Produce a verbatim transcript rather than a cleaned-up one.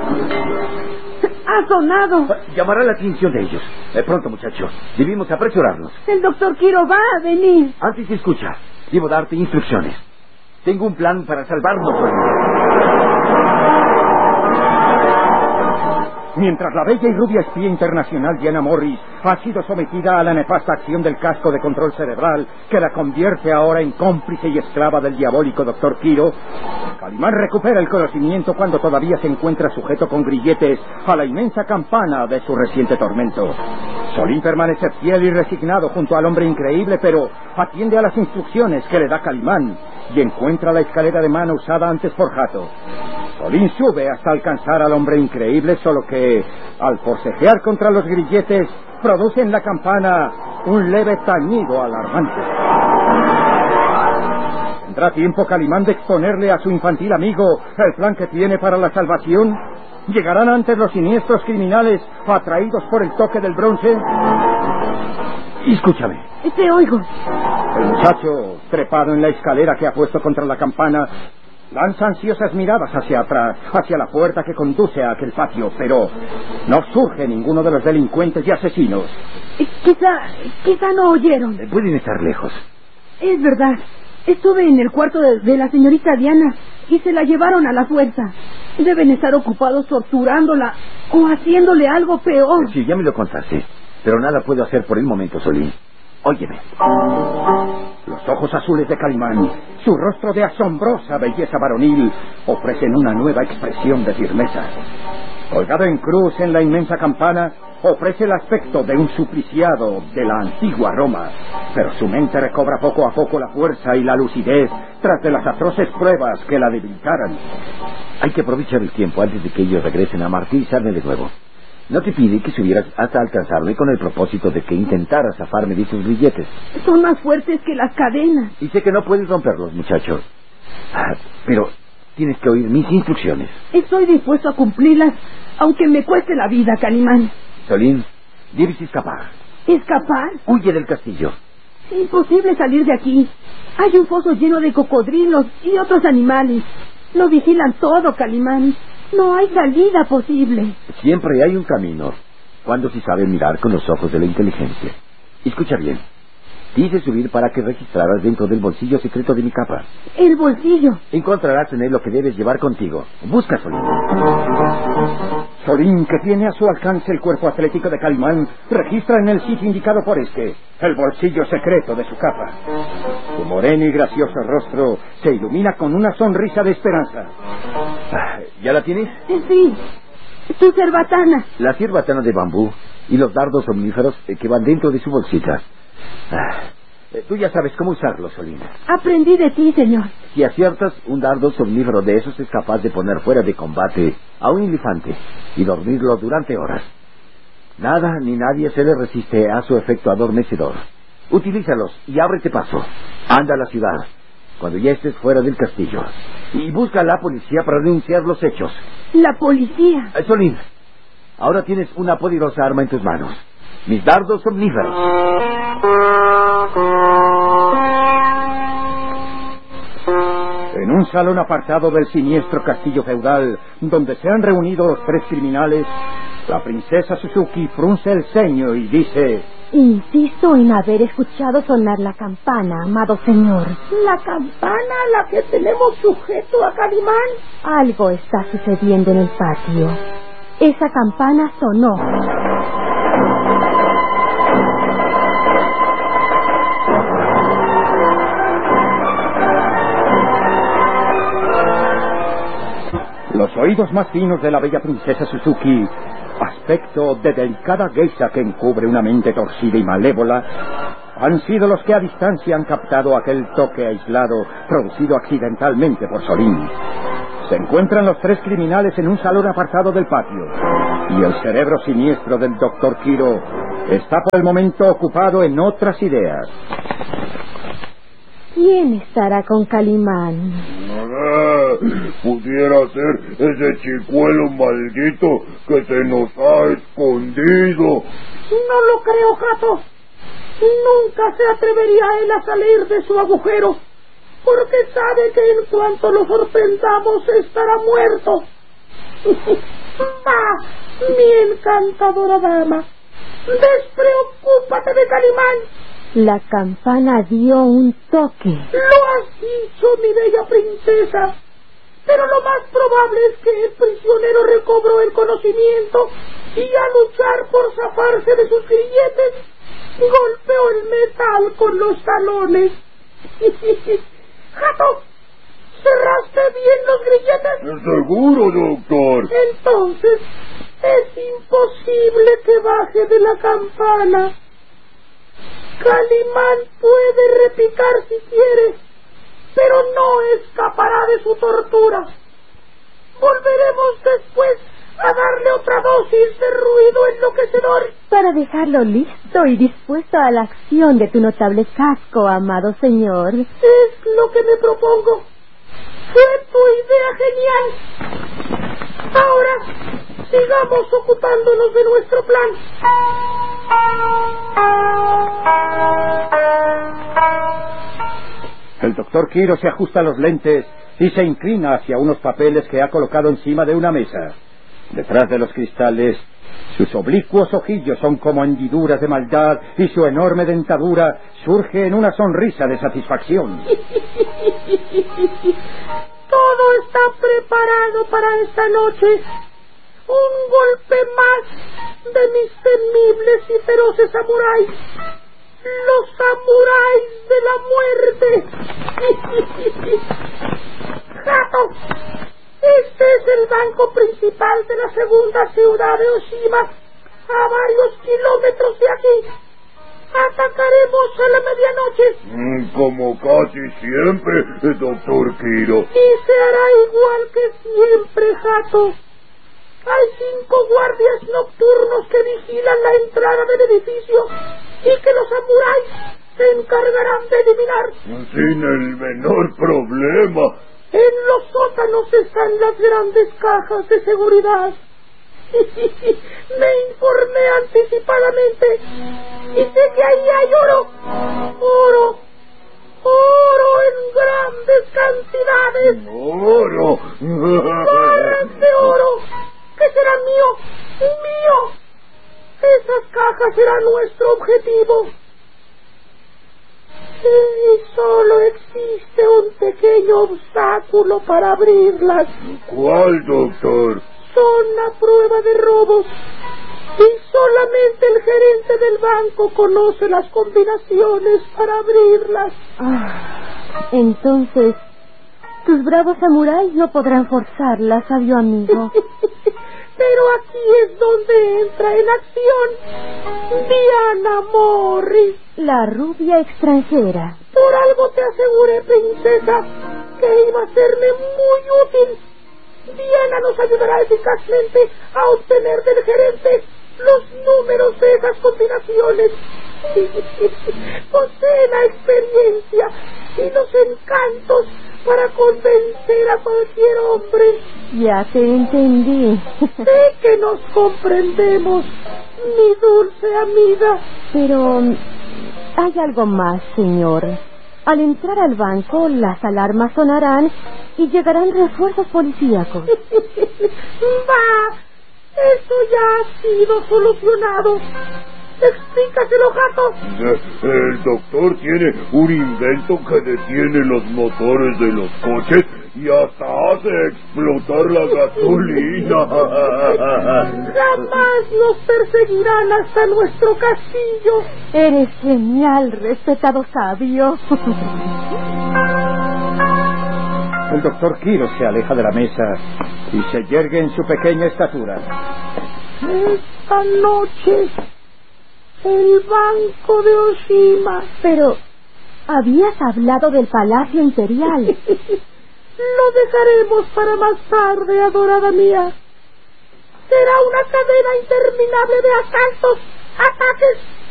¡Ha sonado! Llamará la atención de ellos. De pronto, muchachos. Debimos apresurarnos. El doctor Quiro va a venir. Antes, escucha. Debo darte instrucciones. Tengo un plan para salvarnos. Mientras la bella y rubia espía internacional Diana Morris ha sido sometida a la nefasta acción del casco de control cerebral que la convierte ahora en cómplice y esclava del diabólico doctor Quiro, Calimán recupera el conocimiento cuando todavía se encuentra sujeto con grilletes a la inmensa campana de su reciente tormento. Solín permanece fiel y resignado junto al hombre increíble, pero atiende a las instrucciones que le da Calimán y encuentra la escalera de mano usada antes por Jato. Solín sube hasta alcanzar al hombre increíble, solo que, al forcejear contra los grilletes, produce en la campana un leve tañido alarmante. ¿Tendrá tiempo Calimán de exponerle a su infantil amigo el plan que tiene para la salvación? ¿Llegarán antes los siniestros criminales atraídos por el toque del bronce? Escúchame. Te oigo. El muchacho, trepado en la escalera que ha puesto contra la campana, lanza ansiosas miradas hacia atrás, hacia la puerta que conduce a aquel patio, pero no surge ninguno de los delincuentes y asesinos. Quizá, quizá no oyeron. Pueden estar lejos. Es verdad. Estuve en el cuarto de, de la señorita Diana y se la llevaron a la fuerza. Deben estar ocupados torturándola o haciéndole algo peor. Sí, ya me lo contaste, pero nada puedo hacer por el momento, Solín. Óyeme. Los ojos azules de Calimán, su rostro de asombrosa belleza varonil, ofrecen una nueva expresión de firmeza. Colgado en cruz en la inmensa campana, ofrece el aspecto de un supliciado de la antigua Roma, pero su mente recobra poco a poco la fuerza y la lucidez tras de las atroces pruebas que la debilitaran. Hay que aprovechar el tiempo antes de que ellos regresen a martirizarme de nuevo. No te pide que subieras hasta alcanzarme con el propósito de que intentaras zafarme de esos billetes. Son más fuertes que las cadenas. Y sé que no puedes romperlos, muchacho. Ah, pero tienes que oír mis instrucciones. Estoy dispuesto a cumplirlas, aunque me cueste la vida, Calimán. Solín, debes escapar. ¿Escapar? Huye del castillo. Imposible salir de aquí. Hay un foso lleno de cocodrilos y otros animales. Lo vigilan todo, Calimán. No hay salida posible. Siempre hay un camino, cuando se sabe mirar con los ojos de la inteligencia. Escucha bien. Quise subir para que registraras dentro del bolsillo secreto de mi capa. ¿El bolsillo? Encontrarás en él lo que debes llevar contigo. Busca, Solín. Solín, que tiene a su alcance el cuerpo atlético de Calimán, registra en el sitio indicado por este el bolsillo secreto de su capa. Su moreno y gracioso rostro se ilumina con una sonrisa de esperanza. ¿Ya la tienes? Sí. Tu cerbatana. La cerbatana de bambú y los dardos omníferos que van dentro de su bolsita. Ah, tú ya sabes cómo usarlos, Solín. Aprendí de ti, señor. Si aciertas, un dardo somnífero de esos es capaz de poner fuera de combate a un elefante y dormirlo durante horas. Nada ni nadie se le resiste a su efecto adormecedor. Utilízalos y ábrete paso. Anda a la ciudad cuando ya estés fuera del castillo y busca a la policía para denunciar los hechos. ¿La policía? Eh, Solín, ahora tienes una poderosa arma en tus manos. Mis dardos omníferos. En un salón apartado del siniestro castillo feudal, donde se han reunido los tres criminales, la princesa Suzuki frunce el ceño y dice: Insisto en haber escuchado sonar la campana, amado señor. ¿La campana a la que tenemos sujeto a Calimán? Algo está sucediendo en el patio. Esa campana sonó. Los oídos más finos de la bella princesa Suzuki, aspecto de delicada geisha que encubre una mente torcida y malévola, han sido los que a distancia han captado aquel toque aislado producido accidentalmente por Solín. Se encuentran los tres criminales en un salón apartado del patio, y el cerebro siniestro del doctor Quiro está por el momento ocupado en otras ideas. ¿Quién estará con Calimán? Ah, pudiera ser ese chicuelo maldito que se nos ha escondido. No lo creo, Jato. Nunca se atrevería él a salir de su agujero, porque sabe que en cuanto lo sorprendamos estará muerto. Va, mi encantadora dama, despreocúpate de Calimán. La campana dio un toque. Lo has dicho, mi bella princesa. Pero lo más probable es que el prisionero recobró el conocimiento y al luchar por zafarse de sus grilletes, golpeó el metal con los talones. ¡Jato! ¿Cerraste bien los grilletes? Seguro, doctor. Entonces, es imposible que baje de la campana. Calimán puede repicar si quiere, pero no escapará de su tortura. Volveremos después a darle otra dosis de ruido enloquecedor para dejarlo listo y dispuesto a la acción de tu notable casco, amado señor. Es lo que me propongo. Fue tu idea genial. Ahora, sigamos ocupándonos de nuestro plan. El doctor Quiro se ajusta los lentes y se inclina hacia unos papeles que ha colocado encima de una mesa. Detrás de los cristales, sus oblicuos ojillos son como hendiduras de maldad y su enorme dentadura surge en una sonrisa de satisfacción. Todo está preparado para esta noche. Un golpe más de mis temibles y feroces samuráis. Los samuráis de la muerte. ¡Jato! Este es el banco principal de la segunda ciudad de Oshima, a varios kilómetros de aquí. Atacaremos a la medianoche. Mm, como casi siempre, doctor Quiro. Y se hará igual que siempre, Jato. Hay cinco guardias nocturnos que vigilan la entrada del edificio y que los samuráis se encargarán de eliminar. Sin el menor problema. En los sótanos están las grandes cajas de seguridad. Me informé anticipadamente y sé que ahí hay oro. Oro. Oro en grandes cantidades. ¡Oro! ¡Barras de oro! Que será mío. ¡Mío! Esas cajas serán nuestro objetivo. Y solo existe un pequeño obstáculo para abrirlas. ¿Cuál, doctor? Son a prueba de robos. Y solamente el gerente del banco conoce las combinaciones para abrirlas. Ah, entonces, tus bravos samuráis no podrán forzarlas, sabio amigo. Pero aquí es donde entra en acción Diana Morris, la rubia extranjera. Por algo te aseguré, princesa, que iba a serme muy útil. Diana nos ayudará eficazmente a obtener del gerente los números de esas combinaciones. Posee la experiencia y los encantos para convencer a cualquier hombre. Ya te entendí. Sé que nos comprendemos, mi dulce amiga. Pero hay algo más, señor. Al entrar al banco, las alarmas sonarán y llegarán refuerzos policíacos. Va, eso ya ha sido solucionado. Explícaselo, Jato. El doctor tiene un invento que detiene los motores de los coches y hasta hace explotar la gasolina. Jamás nos perseguirán hasta nuestro castillo. Eres genial, respetado sabio. El doctor Quiro se aleja de la mesa y se yergue en su pequeña estatura. Esta noche, el banco de Oshima. Pero habías hablado del Palacio Imperial. Lo dejaremos para más tarde, adorada mía. Será una cadena interminable de asaltos, ataques